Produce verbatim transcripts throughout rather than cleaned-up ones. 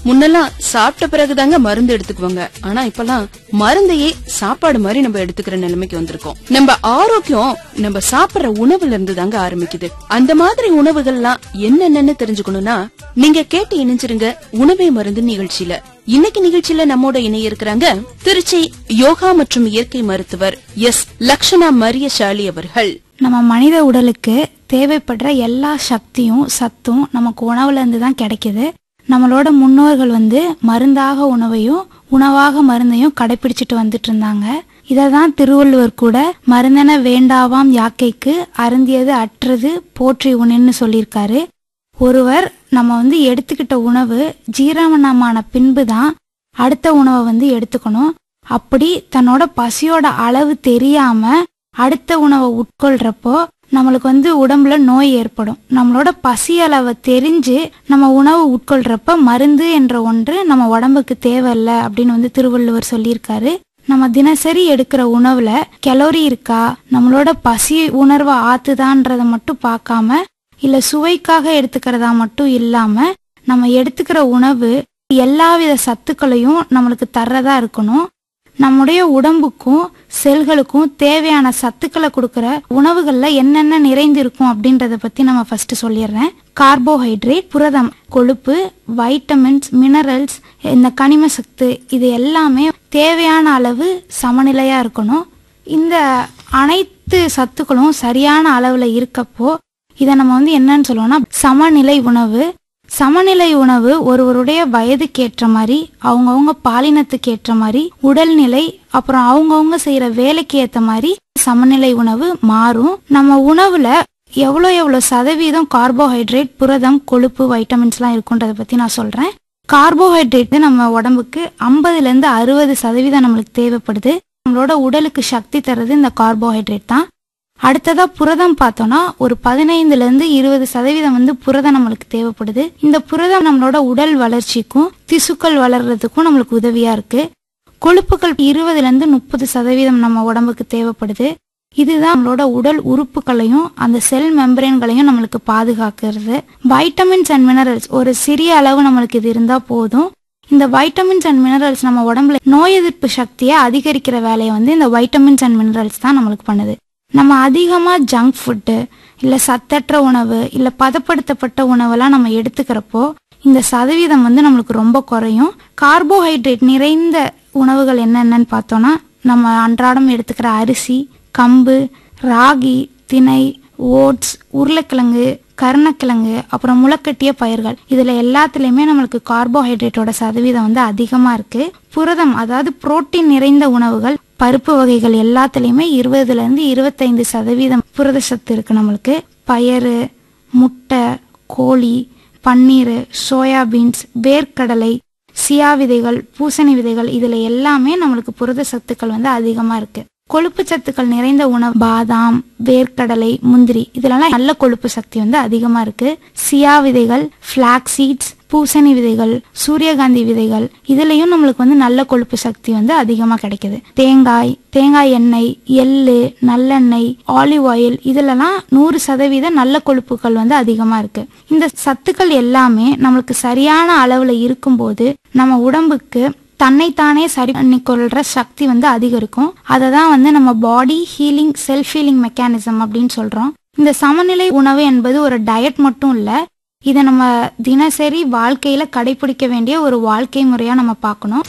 முன்னெல்லாம் சாப்பிட்ட பிறகுதாங்க மருந்து எடுத்துக்குவாங்க. ஆனா இப்பெல்லாம் மருந்தையே சாப்பாடு மாதிரி நம்ம எடுத்துக்கிற நிலைமைக்கு வந்திருக்கோம். நம்ம ஆரோக்கியம் நம்ம சாப்பிடுற உணவுல இருந்து தாங்க ஆரம்பிக்குது. அந்த மாதிரி உணவுகள்லாம் என்னென்னு தெரிஞ்சுக்கணும்னா நீங்க கேட்டு இணைஞ்சிருங்க உணவே மருந்து நிகழ்ச்சியில. இன்னைக்கு நிகழ்ச்சியில நம்மோட இணைய இருக்கிறாங்க திருச்சி யோகா மற்றும் இயற்கை மருத்துவர் எஸ் லக்ஷனா மரியசாலி அவர்கள். நம்ம மனித உடலுக்கு தேவைப்படுற எல்லா சக்தியும் சத்தும் நமக்கு உணவுல இருந்து தான் கிடைக்குது. நம்மளோட முன்னோர்கள் வந்து மருந்தாக உணவையும் உணவாக மருந்தையும் கடைபிடிச்சிட்டு வந்துட்டு இருந்தாங்க. இததான் திருவள்ளுவர் கூட மருந்தென வேண்டாவாம் யாக்கைக்கு அருந்தியது அற்றது போற்றி உணன்னு சொல்லியிருக்காரு. ஒருவர் நம்ம வந்து எடுத்துக்கிட்ட உணவு ஜீரணமான பின்புதான் அடுத்த உணவை வந்து எடுத்துக்கணும். அப்படி தன்னோட பசியோட அளவு தெரியாம அடுத்த உணவை உட்கொள்றப்போ நம்மளுக்கு வந்து உடம்புல நோய் ஏற்படும். நம்மளோட பசி அளவை தெரிஞ்சு நம்ம உணவு உட்கொள்றப்ப மருந்து என்ற ஒன்று நம்ம உடம்புக்கு தேவையில்லை அப்படின்னு வந்து திருவள்ளுவர் சொல்லியிருக்காரு. நம்ம தினசரி எடுக்கிற உணவுல கலோரி இருக்கா, நம்மளோட பசி உணர்வை ஆத்துதான்றத மட்டும் பார்க்காம இல்ல சுவைக்காக எடுத்துக்கிறதா மட்டும் இல்லாம நம்ம எடுத்துக்கிற உணவு எல்லாவித சத்துக்களையும் நம்மளுக்கு தர்றதா இருக்கணும். நம்முடைய உடம்புக்கும் செல்களுக்கும் தேவையான சத்துக்களை கொடுக்கற உணவுகள்ல என்னென்ன நிறைந்து இருக்கும் அப்படின்றத பத்தி நம்ம ஃபர்ஸ்ட் சொல்லிடுறேன். கார்போஹைட்ரேட், புரதம், கொழுப்பு, வைட்டமின்ஸ், மினரல்ஸ், இந்த கனிம சத்து இது எல்லாமே தேவையான அளவு சமநிலையா இருக்கணும். இந்த அனைத்து சத்துக்களும் சரியான அளவுல இருக்கப்போ இதை நம்ம வந்து என்னன்னு சொல்லுவோம்னா சமநிலை உணவு. சமநிலை உணவு ஒருவருடைய வயதுக்கு ஏற்ற மாதிரி, அவங்கவுங்க பாலினத்துக்கு ஏற்ற மாதிரி, உடல்நிலை, அப்புறம் அவங்கவுங்க செய்யற வேலைக்கு ஏற்ற மாதிரி சமநிலை உணவு மாறும். நம்ம உணவுல எவ்வளோ எவ்வளோ சதவீதம் கார்போஹைட்ரேட், புரதம், கொழுப்பு, வைட்டமின்ஸ் எல்லாம் இருக்குன்றத பத்தி நான் சொல்றேன். கார்போஹைட்ரேட் நம்ம உடம்புக்கு ஐம்பதுல இருந்து அறுபது சதவீதம் நம்மளுக்கு தேவைப்படுது. நம்மளோட உடலுக்கு சக்தி தர்றது இந்த கார்போஹைட்ரேட் தான். அடுத்ததா புரதம் பார்த்தோம்னா ஒரு பதினைந்துல இருந்து இருபது சதவீதம் வந்து புரதம் நம்மளுக்கு தேவைப்படுது. இந்த புரதம் நம்மளோட உடல் வளர்ச்சிக்கும் திசுக்கள் வளர்றதுக்கும் நம்மளுக்கு உதவியா இருக்கு. கொழுப்புகள் இருபதுல இருந்து முப்பது சதவீதம் நம்ம உடம்புக்கு தேவைப்படுது. இதுதான் நம்மளோட உடல் உறுப்புகளையும் அந்த செல் மெம்பரேன்களையும் நம்மளுக்கு பாதுகாக்கிறது. வைட்டமின்ஸ் அண்ட் மினரல்ஸ் ஒரு சிறிய அளவு நம்மளுக்கு இது இருந்தா போதும். இந்த வைட்டமின்ஸ் அண்ட் மினரல்ஸ் நம்ம உடம்புல நோய் எதிர்ப்பு சக்தியை அதிகரிக்கிற வேலையை வந்து இந்த வைட்டமின்ஸ் அண்ட் மினரல்ஸ் தான் நம்மளுக்கு பண்ணுது. நம்ம அதிகமா ஜங்க் ஃபுட்டு இல்ல சத்தற்ற உணவு இல்ல பதப்படுத்தப்பட்ட உணவெல்லாம் நம்ம எடுத்துக்கிறப்போ இந்த சதவீதம் வந்து நம்மளுக்கு ரொம்ப குறையும். கார்போஹைட்ரேட் நிறைந்த உணவுகள் என்னென்னு பார்த்தோம்னா நம்ம அன்றாடம் எடுத்துக்கிற அரிசி, கம்பு, ராகி, திணை, ஓட்ஸ், உருளைக்கிழங்கு, கருணக்கிழங்கு, அப்புறம் முளைக்கட்டிய பயிர்கள், இதுல எல்லாத்துலயுமே நம்மளுக்கு கார்போஹைட்ரேட்டோட சதவீதம் வந்து அதிகமா இருக்கு. புரதம் அதாவது புரோட்டீன் நிறைந்த உணவுகள், பருப்பு வகைகள் எல்லாத்துலயுமே இருபதுல இருந்து இருபத்தைந்து சதவீதம் புரத சத்து இருக்கு நம்மளுக்கு. பயறு, முட்டை, கோழி, பன்னீர், சோயாபீன்ஸ், வேர்க்கடலை, சியா விதைகள், பூசணி விதைகள், இதுல எல்லாமே நம்மளுக்கு புரத சத்துக்கள் வந்து அதிகமா இருக்கு. கொழுப்பு சத்துக்கள் நிறைந்த உணவு பாதாம், வேர்க்கடலை, முந்திரி, இதுலலாம் நல்ல கொழுப்பு சக்தி வந்து அதிகமா இருக்கு. சியா விதைகள், பிளாக் சீட்ஸ், பூசணி விதைகள், சூரியகாந்தி விதைகள், இதுலயும் நம்மளுக்கு வந்து நல்ல கொழுப்பு சக்தி வந்து அதிகமா கிடைக்குது. தேங்காய், தேங்காய் எண்ணெய், எள்ளு, நல்லெண்ணெய், ஆலிவ் ஆயில், இதுலலாம் நூறு சதவீத நல்ல கொழுப்புகள் வந்து அதிகமா இருக்கு. இந்த சத்துக்கள் எல்லாமே நம்மளுக்கு சரியான அளவுல இருக்கும்போது நம்ம உடம்புக்கு தன்னைத்தானே சரி பண்ணிக்கொள்ற சக்தி வந்து அதிகரிக்கும். அதை தான் வந்து நம்ம பாடி ஹீலிங், செல்ஃப் ஹீலிங் மெக்கானிசம் அப்படின்னு சொல்றோம். இந்த சமநிலை உணவு என்பது ஒரு டயட் மட்டும் இல்ல, இதை நம்ம தினசரி வாழ்க்கையில கடைபிடிக்க வேண்டிய ஒரு வாழ்க்கை முறையா நம்ம பார்க்கணும்.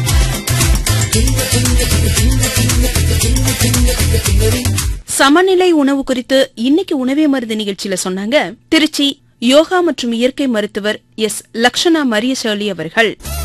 சமநிலை உணவு குறித்து இன்னைக்கு உணவே மருந்து நிகழ்ச்சியில சொன்னாங்க திருச்சி யோகா மற்றும் இயற்கை மருத்துவர் எஸ் லக்ஷனா மரியசாலி அவர்கள்.